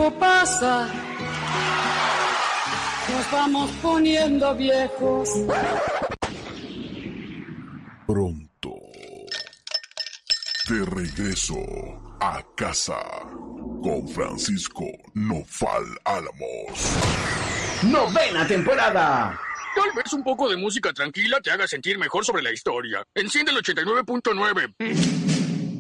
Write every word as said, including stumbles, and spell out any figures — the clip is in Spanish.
tiempo pasa, nos vamos poniendo viejos. Pronto, de regreso a casa con Francisco Nofal Álamos. ¡Novena temporada! Tal vez un poco de música tranquila te haga sentir mejor sobre la historia. Enciende el ochenta y nueve punto nueve.